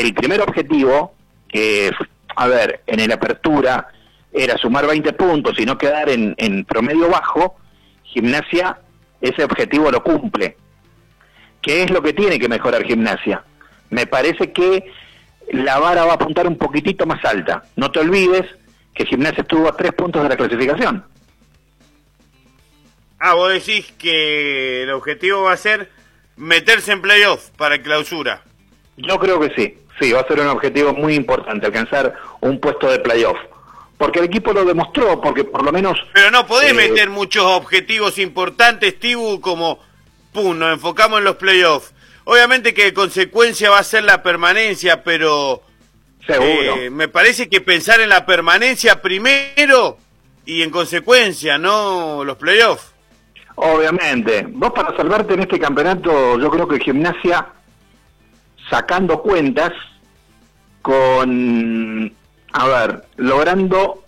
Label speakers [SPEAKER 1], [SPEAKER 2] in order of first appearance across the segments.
[SPEAKER 1] el primer objetivo, que, a ver, en el Apertura era sumar 20 puntos y no quedar en promedio bajo, Gimnasia ese objetivo lo cumple. ¿Qué es lo que tiene que mejorar Gimnasia? Me parece que la vara va a apuntar un poquitito más alta. No te olvides que Gimnasia estuvo a 3 puntos de la clasificación.
[SPEAKER 2] Vos decís que el objetivo va a ser meterse en playoff para el Clausura.
[SPEAKER 1] Yo creo que sí, va a ser un objetivo muy importante, alcanzar un puesto de playoff. Porque el equipo lo demostró, porque por lo menos...
[SPEAKER 2] Pero no podés meter muchos objetivos importantes, Tibu, como, nos enfocamos en los playoffs. Obviamente que de consecuencia va a ser la permanencia, pero...
[SPEAKER 1] Seguro.
[SPEAKER 2] Me parece que pensar en la permanencia primero y en consecuencia, no los playoffs.
[SPEAKER 1] Obviamente. Vos para salvarte en este campeonato, yo creo que Gimnasia, sacando cuentas, logrando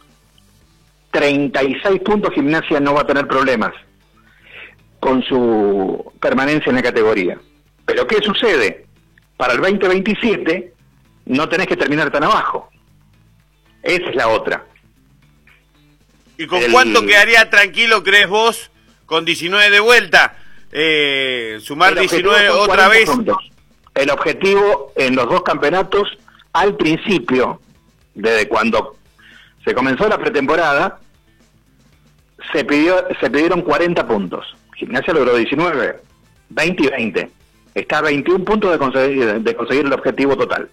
[SPEAKER 1] 36 puntos, Gimnasia no va a tener problemas con su permanencia en la categoría. Pero ¿qué sucede? Para el 2027 no tenés que terminar tan abajo. Esa es la otra.
[SPEAKER 2] ¿Y con cuánto quedaría tranquilo, crees vos, con 19 de vuelta? Sumar 19 otra vez.
[SPEAKER 1] Puntos. El objetivo en los dos campeonatos, al principio, desde cuando se comenzó la pretemporada, se pidieron 40 puntos. Gimnasia logró 19, 20 y 20. Está a 21 puntos de conseguir el objetivo total.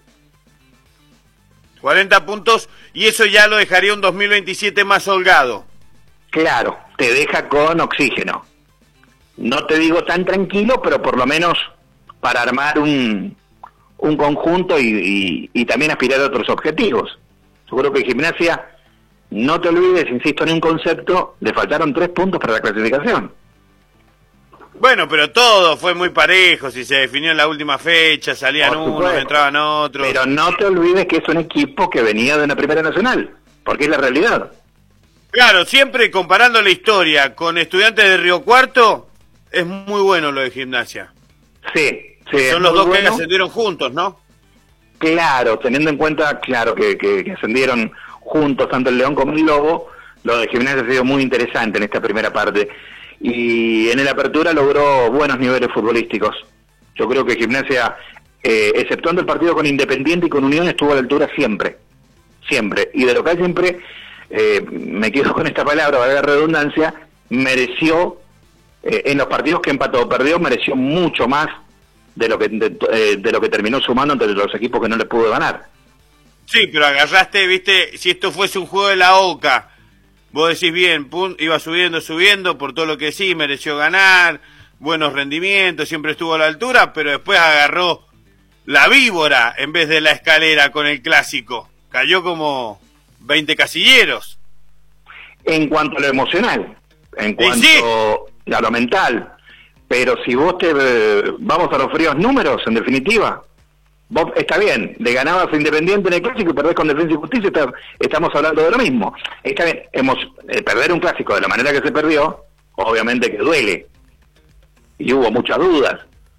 [SPEAKER 2] 40 puntos, y eso ya lo dejaría un 2027 más holgado.
[SPEAKER 1] Claro, te deja con oxígeno. No te digo tan tranquilo, pero por lo menos para armar un conjunto y también aspirar a otros objetivos. Yo creo que Gimnasia, no te olvides, insisto en un concepto, le faltaron 3 puntos para la clasificación.
[SPEAKER 2] Bueno, pero todo fue muy parejo, si se definió en la última fecha, salían unos, entraban otros.
[SPEAKER 1] Pero no te olvides que es un equipo que venía de una Primera Nacional, porque es la realidad.
[SPEAKER 2] Claro, siempre comparando la historia con Estudiantes de Río Cuarto, es muy bueno lo de Gimnasia.
[SPEAKER 1] Sí.
[SPEAKER 2] Son los dos que ascendieron juntos, ¿no?
[SPEAKER 1] Claro, teniendo en cuenta, claro, que ascendieron juntos tanto el León como el Lobo, lo de Gimnasia ha sido muy interesante en esta primera parte. Y en el Apertura logró buenos niveles futbolísticos. Yo creo que Gimnasia, exceptuando el partido con Independiente y con Unión, estuvo a la altura siempre. Y de local siempre, me quedo con esta palabra, valga la redundancia, mereció, en los partidos que empató o perdió, mereció mucho más de lo que terminó sumando entre los equipos que no le pudo ganar.
[SPEAKER 2] Sí, pero agarraste, viste, si esto fuese un juego de la Oca, vos decís bien, iba subiendo, por todo lo que sí, mereció ganar, buenos rendimientos, siempre estuvo a la altura, pero después agarró la víbora en vez de la escalera con el Clásico. Cayó como 20 casilleros. En
[SPEAKER 1] cuanto a lo emocional, en cuanto a lo mental, pero si vos vamos a los fríos números, en definitiva, vos está bien, le ganabas a Independiente en el Clásico y perdés con Defensa y Justicia, estamos hablando de lo mismo. Está bien, perder un Clásico de la manera que se perdió, obviamente que duele, y hubo muchas dudas.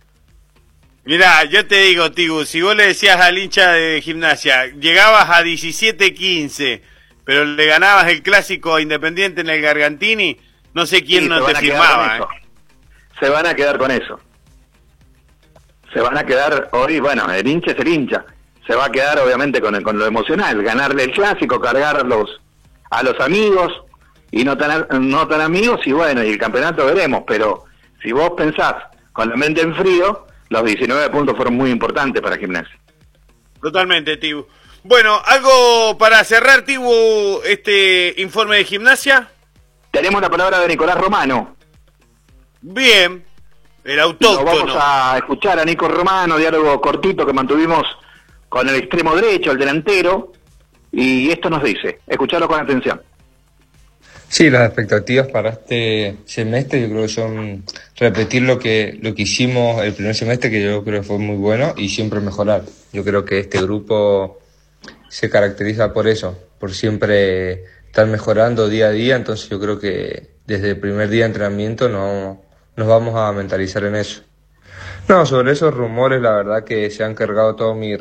[SPEAKER 2] Mirá, yo te digo, Tibu, si vos le decías al hincha de Gimnasia, llegabas a 17-15, pero le ganabas el Clásico a Independiente en el Gargantini, no sé quién no te firmaba.
[SPEAKER 1] Se van a quedar con eso. Se van a quedar hoy, bueno, el hincha es el hincha. Se va a quedar obviamente con lo emocional, ganarle el Clásico, cargar a los amigos y no tan amigos, y bueno, y el campeonato veremos, pero si vos pensás con la mente en frío, los 19 puntos fueron muy importantes para Gimnasia.
[SPEAKER 2] Totalmente, Tibu. Bueno, algo para cerrar, Tibu, este informe de Gimnasia.
[SPEAKER 1] Tenemos la palabra de Nicolás Romano.
[SPEAKER 2] Bien, el autóctono.
[SPEAKER 1] Vamos a escuchar a Nico Romano, diálogo cortito que mantuvimos con el extremo derecho, el delantero, y esto nos dice, escucharlo con atención.
[SPEAKER 3] Sí, las expectativas para este semestre yo creo que son repetir lo que hicimos el primer semestre, que yo creo que fue muy bueno, y siempre mejorar. Yo creo que este grupo se caracteriza por eso, por siempre estar mejorando día a día, entonces yo creo que desde el primer día de entrenamiento nos vamos a mentalizar en eso. No, sobre esos rumores la verdad que se han cargado todo mi